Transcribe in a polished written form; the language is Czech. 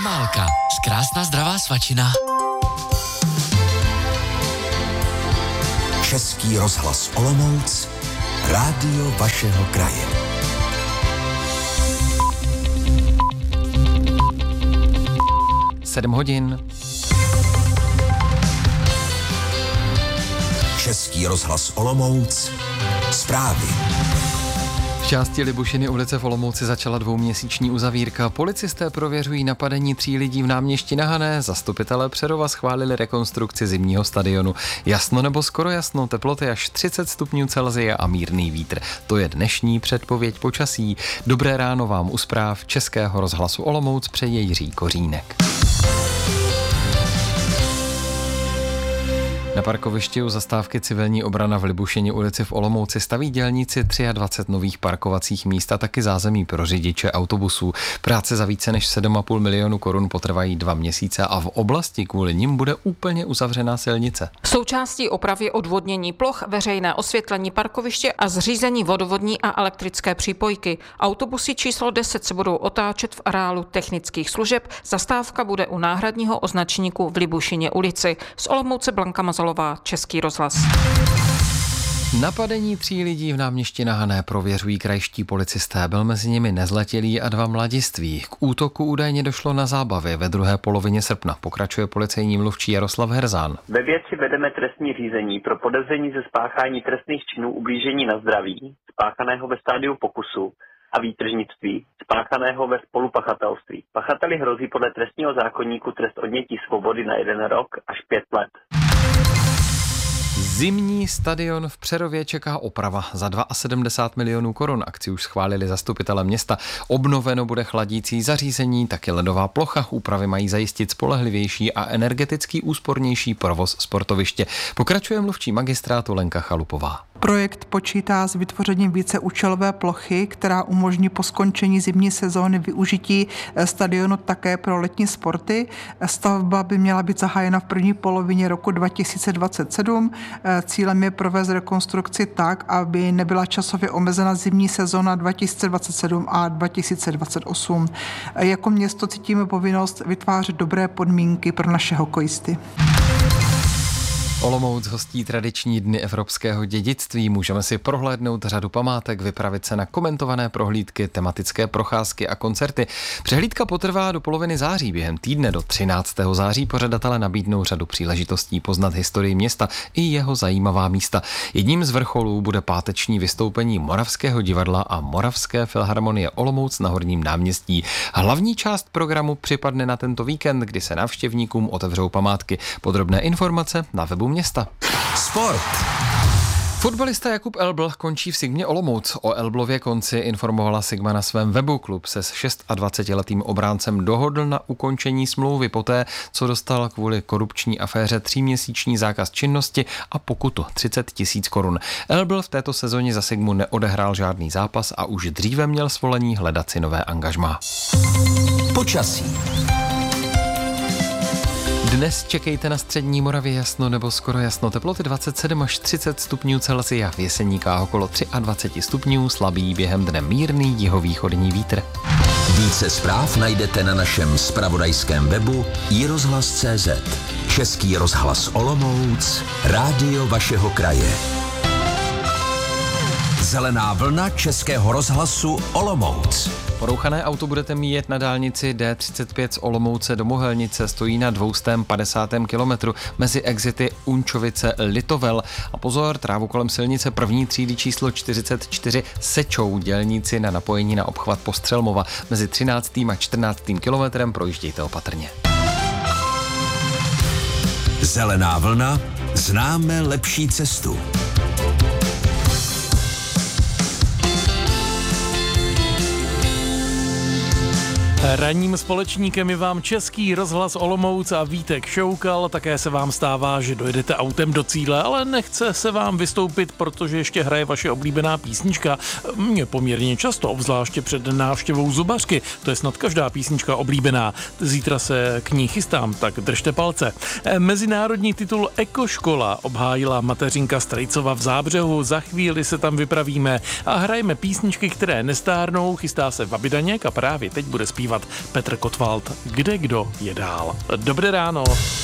Jamálka, krásná zdravá svačina. Český rozhlas Olomouc, rádio vašeho kraje. Sedm hodin. Český rozhlas Olomouc, zprávy. V části Libušiny ulice v Olomouci začala dvouměsíční uzavírka. Policisté prověřují napadení 3 lidí v náměstí na Hané. Zastupitelé Přerova schválili rekonstrukci zimního stadionu. Jasno nebo skoro jasno, teploty až 30 stupňů Celsia a mírný vítr. To je dnešní předpověď počasí. Dobré ráno vám u zpráv Českého rozhlasu Olomouc přeje Jiří Kořínek. Na parkovišti u zastávky Civilní obrana v Libušině ulici v Olomouci staví dělníci 23 nových parkovacích míst a taky zázemí pro řidiče autobusů. Práce za více než 7,5 milionu korun potrvají 2 měsíce a v oblasti kvůli nim bude úplně uzavřená silnice. Součástí opravy odvodnění ploch, veřejné osvětlení parkoviště a zřízení vodovodní a elektrické přípojky. Autobusy číslo 10 se budou otáčet v areálu technických služeb. Zastávka bude u náhradního označníku v Libušině ulici. Z Olomouce Blanka Mazalová, Český rozhlas. Napadení 3 lidí v náměstí na Hané prověřují krajští policisté. Byl mezi nimi nezletilý a 2 mladiství. K útoku údajně došlo na zábavě ve druhé polovině srpna. Pokračuje policejní mluvčí Jaroslav Herzán. Ve věci vedeme trestní řízení pro podezření ze spáchání trestných činů ublížení na zdraví, spáchaného ve stádiu pokusu a výtržnictví, spáchaného ve spolupachatelství. Pachateli hrozí podle trestního zákoníku trest odnětí svobody na 1 rok až 5 let. Zimní stadion v Přerově čeká oprava za 72 milionů korun. Akci už schválili zastupitelé města. Obnoveno bude chladící zařízení, taky ledová plocha. Úpravy mají zajistit spolehlivější a energeticky úspornější provoz sportoviště. Pokračuje mluvčí magistrátu Lenka Chalupová. Projekt počítá s vytvořením víceúčelové plochy, která umožní po skončení zimní sezóny využití stadionu také pro letní sporty. Stavba by měla být zahájena v první polovině roku 2027. Cílem je provést rekonstrukci tak, aby nebyla časově omezena zimní sezóna 2027 a 2028. Jako město cítíme povinnost vytvářet dobré podmínky pro naše hokejisty. Olomouc hostí tradiční dny evropského dědictví. Můžeme si prohlédnout řadu památek, vypravit se na komentované prohlídky, tematické procházky a koncerty. Přehlídka potrvá do poloviny září. Během týdne do 13. září pořadatelé nabídnou řadu příležitostí poznat historii města i jeho zajímavá místa. Jedním z vrcholů bude páteční vystoupení Moravského divadla a Moravské filharmonie Olomouc na Horním náměstí. Hlavní část programu připadne na tento víkend, kdy se návštěvníkům otevřou památky. Podrobné informace na webu města. Sport. Fotbalista Jakub Elbl končí v Sigmě Olomouc. O Elblově konci informovala Sigma na svém webu. Klub se s 26letým obráncem dohodl na ukončení smlouvy poté, co dostal kvůli korupční aféře 3měsíční zákaz činnosti a pokutu 30 000 korun. Elbl v této sezóně za Sigmu neodehrál žádný zápas a už dříve měl svolení hledat si nové angažmá. Počasí. Dnes čekejte na střední Moravě jasno nebo skoro jasno. Teploty 27 až 30 stupňů Celsia, v Jeseníkách okolo 23 stupňů, slabý během dne mírný jihovýchodní vítr. Více zpráv najdete na našem zpravodajském webu iRozhlas.cz. Český rozhlas Olomouc, rádio vašeho kraje. Zelená vlna Českého rozhlasu Olomouc. Porouchané auto budete mít na dálnici D35 z Olomouce do Mohelnice, stojí na 250. kilometru mezi exity Unčovice Litovel. A pozor, trávu kolem silnice první třídy číslo 44 sečou dělníci na napojení na obchvat Postřelmova. Mezi 13. a 14. kilometrem projíždějte opatrně. Zelená vlna, známe lepší cestu. Ranním společníkem je vám Český rozhlas Olomouc a Vítek Šoukal. Také se vám stává, že dojedete autem do cíle, ale nechce se vám vystoupit, protože ještě hraje vaše oblíbená písnička. Mě poměrně často, obzvláště před návštěvou zubařky. To je snad každá písnička oblíbená. Zítra se k ní chystám, tak držte palce. Mezinárodní titul Ekoškola obhájila mateřinka Strejcova v Zábřehu. Za chvíli se tam vypravíme a hrajeme písničky, které nestárnou. Chystá se Vaby Daněk a právě teď bude zpívat zpívat Petr Kottwald. Kde kdo je dál. Dobré ráno.